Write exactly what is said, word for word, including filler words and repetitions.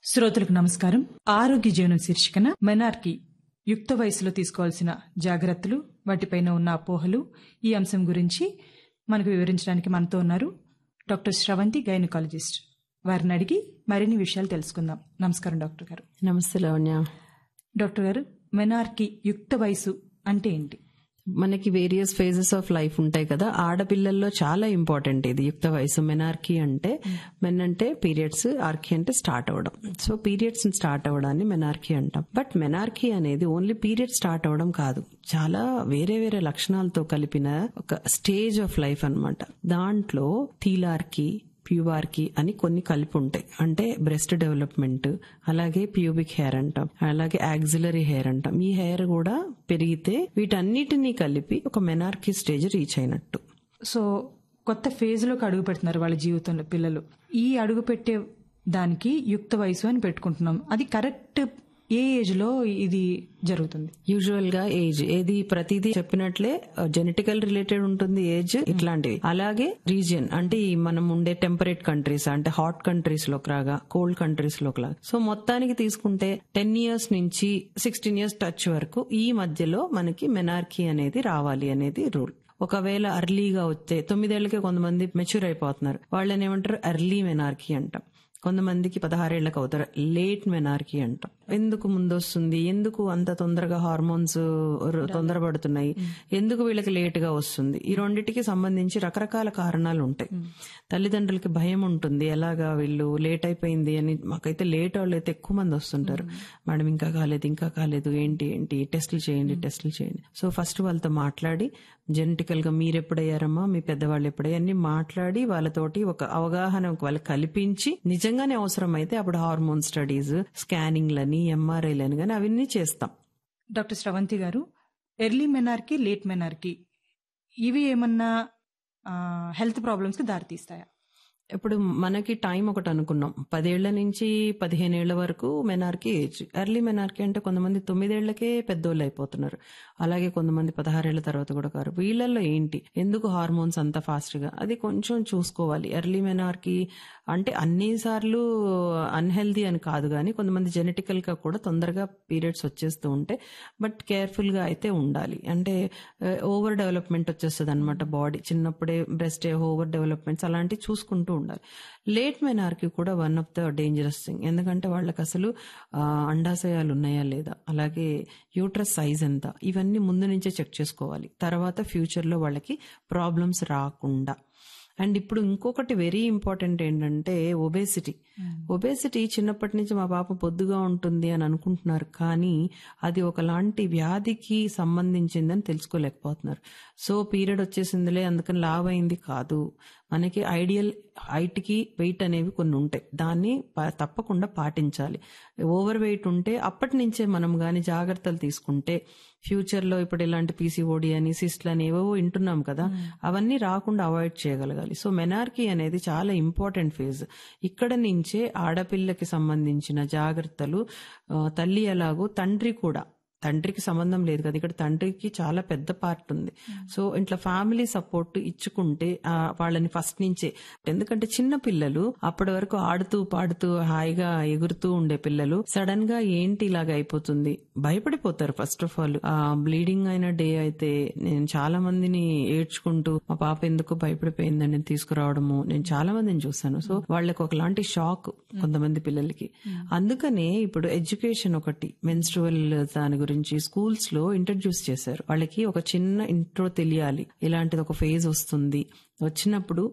శ్రోతలకు నమస్కారం. ఆరోగ్య జీవనం శీర్షికన మెనార్కీ యుక్త వయసులో తీసుకోవాల్సిన జాగ్రత్తలు, వాటిపైన ఉన్న అపోహలు, ఈ అంశం గురించి మనకు వివరించడానికి మనతో ఉన్నారు డాక్టర్ శ్రవంతి, గైనకాలజిస్ట్. వారిని అడిగి మరిన్ని విషయాలు తెలుసుకుందాం. నమస్కారం డాక్టర్ గారు. నమస్తే లావణ్య. డాక్టర్ గారు, మెనార్కీ యుక్త వయసు అంటే ఏంటి? మనకి వేరియస్ ఫేజెస్ ఆఫ్ లైఫ్ ఉంటాయి కదా, ఆడపిల్లల్లో చాలా ఇంపార్టెంట్ ఇది యుక్త వయసు. మెనార్కీ అంటే మెన్ అంటే పీరియడ్స్, ఆర్కీ అంటే స్టార్ట్ అవ్వడం. సో పీరియడ్స్ స్టార్ట్ అవ్వడాన్ని మెనార్కీ అంటాం. బట్ మెనార్కీ అనేది ఓన్లీ పీరియడ్ స్టార్ట్ అవ్వడం కాదు, చాలా వేరే వేరే లక్షణాలతో కలిపిన ఒక స్టేజ్ ఆఫ్ లైఫ్ అన్నమాట. దాంట్లో థీలార్కీ, ప్యూబార్కీ అని కొన్ని కలిపి ఉంటాయి. అంటే బ్రెస్ట్ డెవలప్మెంట్, అలాగే ప్యూబిక్ హెయిర్ అంటాం, అలాగే యాక్సిలరీ హెయిర్ అంటాం. ఈ హెయిర్ కూడా పెరిగితే వీటన్నిటినీ కలిపి ఒక మెనార్కీ స్టేజ్ రీచ్ అయినట్టు. సో కొత్త ఫేజ్ లోకి అడుగు పెడుతున్నారు వాళ్ళ జీవితంలో పిల్లలు. ఈ అడుగు పెట్టే దానికి యుక్త వయసు అని పెట్టుకుంటున్నాం. అది కరెక్ట్ ఏ ఏజ్ లో ఇది జరుగుతుంది? యూజువల్ గా ఏజ్ ఏది ప్రతిదీ చెప్పినట్లే జెనెటికల్ రిలేటెడ్ ఉంటుంది ఏజ్, ఇట్లాంటివి. అలాగే రీజియన్ అంటే ఈ మనం ఉండే టెంపరేట్ కంట్రీస్, అంటే హాట్ కంట్రీస్ లోకి రాగా, కోల్డ్ కంట్రీస్ లోకి లాగా. సో మొత్తానికి తీసుకుంటే టెన్ ఇయర్స్ నుంచి సిక్స్టీన్ ఇయర్స్ టచ్ వరకు ఈ మధ్యలో మనకి మెనార్కీ అనేది రావాలి అనేది రూల్. ఒకవేళ అర్లీగా వస్తే, తొమ్మిదేళ్లకే కొంతమంది మెచ్యూర్ అయిపోతున్నారు, వాళ్ళని ఏమంటారు ఎర్లీ మెనార్కీ అంటాం. కొంతమందికి పదహారేళ్లకు అవుతారు, లేట్ మెనార్కీ అంటాం. ఎందుకు ముందు వస్తుంది, ఎందుకు అంత తొందరగా హార్మోన్స్ తొందరపడుతున్నాయి, ఎందుకు వీళ్ళకి లేట్ గా వస్తుంది, ఈ రెండింటికి సంబంధించి రకరకాల కారణాలు ఉంటాయి. తల్లిదండ్రులకి భయం ఉంటుంది, ఎలాగా వీళ్ళు లేట్ అయిపోయింది అని. మాకైతే లేట్ వాళ్ళు అయితే ఎక్కువ మంది వస్తుంటారు, మేడం ఇంకా కాలేదు ఇంకా కాలేదు, ఏంటి ఏంటి టెస్టులు చేయండి టెస్టులు చేయండి. సో ఫస్ట్ వాళ్ళతో మాట్లాడి, జెనెటికల్ గా మీరు ఎప్పుడయ్యారమ్మా, మీ పెద్దవాళ్ళు ఎప్పుడయ్యా అన్ని మాట్లాడి వాళ్ళతోటి ఒక అవగాహన వాళ్ళకి కల్పించి, నిజంగానే అవసరం అయితే అప్పుడు హార్మోన్ స్టడీస్, స్కానింగ్లని, ఎంఆర్ఐలని కానీ అవన్నీ చేస్తాం. డాక్టర్ శ్రవంతి గారు, ఎర్లీ మెనార్కీ, లేట్ మెనార్కీ ఇవి ఏమన్నా హెల్త్ ప్రాబ్లమ్స్ కి దారితీస్తాయా? ఇప్పుడు మనకి టైం ఒకటి అనుకున్నాం, పదేళ్ల నుంచి పదిహేనేళ్ల వరకు మెనార్కీ ఏజ్. ఎర్లీ మెనార్కీ అంటే కొంతమంది తొమ్మిదేళ్లకే పెద్దోళ్ళు అయిపోతున్నారు, అలాగే కొంతమంది పదహారేళ్ల తర్వాత కూడా కారు. వీళ్ళల్లో ఏంటి, ఎందుకు హార్మోన్స్ అంత ఫాస్ట్ గా, అది కొంచెం చూసుకోవాలి. ఎర్లీ మెనార్కీ అంటే అన్ని సార్లు అన్హెల్దీ అని కాదు, కానీ కొంతమంది జెనెటికల్ గా కూడా తొందరగా పీరియడ్స్ వచ్చేస్తూ ఉంటే, బట్ కేర్ఫుల్ గా అయితే ఉండాలి. అంటే ఓవర్ డెవలప్మెంట్ వచ్చేస్తుంది అనమాట బాడీ, చిన్నప్పుడే బ్రెస్ట్ ఓవర్ డెవలప్మెంట్స్ అలాంటివి చూసుకుంటూ ఉండాలి. లేట్ మెనార్కీ కూడా one of the dangerous thing, ఎందుకంటే వాళ్ళకి అసలు అండాశయాలు ఉన్నాయా లేదా, అలాగే యూట్రస్ సైజ్ ఎంత, ఇవన్నీ ముందు నుంచే చెక్ చేసుకోవాలి. తర్వాత ఫ్యూచర్ లో వాళ్ళకి ప్రాబ్లమ్స్ రాకుండా. అండ్ ఇప్పుడు ఇంకొకటి వెరీ ఇంపార్టెంట్ ఏంటంటే ఒబేసిటీ. ఒబేసిటీ చిన్నప్పటి నుంచి మా పాప పొద్దుగా ఉంటుంది అని అనుకుంటున్నారు, కానీ అది ఒకలాంటి వ్యాధికి సంబంధించిందని తెలుసుకోలేకపోతున్నారు. సో పీరియడ్ వచ్చేసిందిలే అందుకని లావ్ అయింది కాదు, మనకి ఐడియల్ హైట్ కి వెయిట్ అనేవి కొన్ని ఉంటాయి, దాన్ని తప్పకుండా పాటించాలి. ఓవర్ వెయిట్ ఉంటే అప్పటి నుంచే మనం గాని జాగ్రత్తలు తీసుకుంటే ఫ్యూచర్ లో ఇప్పుడు ఇలాంటి పీసీఓడి అని, సిస్ట్లు అని ఏవో వింటున్నాం కదా, అవన్నీ రాకుండా అవాయిడ్ చేయగలగాలి. సో మెనార్కీ అనేది చాలా ఇంపార్టెంట్ ఫేజ్. ఇక్కడ నుంచే ఆడపిల్లకి సంబంధించిన జాగ్రత్తలు, తల్లి ఎలాగో తండ్రి కూడా, తండ్రికి సంబంధం లేదు కదా ఇక్కడ, తండ్రికి చాలా పెద్ద పార్ట్ ఉంది. సో ఇట్లా ఫ్యామిలీ సపోర్ట్ ఇచ్చుకుంటే వాళ్ళని ఫస్ట్ నుంచే, ఎందుకంటే చిన్న పిల్లలు అప్పటి వరకు ఆడుతూ పాడుతూ హాయిగా ఎగురుతూ ఉండే పిల్లలు సడన్ గా ఏంటి ఇలాగ అయిపోతుంది, భయపడిపోతారు. ఫస్ట్ ఆఫ్ ఆల్ బ్లీడింగ్ అయిన డే అయితే నేను చాలా మందిని ఏడ్చుకుంటూ మా పాప ఎందుకు భయపడిపోయిందని తీసుకురావడము నేను చాలా మందిని చూసాను. సో వాళ్ళకి ఒకలాంటి షాక్ కొంతమంది పిల్లలకి. అందుకనే ఇప్పుడు ఎడ్యుకేషన్ ఒకటి, మెన్స్ట్రువల్ దాని గురించి స్కూల్స్ లో ఇంట్రడ్యూస్ చేశారు. వాళ్ళకి ఒక చిన్న ఇంట్రో తెలియాలి, ఇలాంటిది ఒక ఫేజ్ వస్తుంది, వచ్చినప్పుడు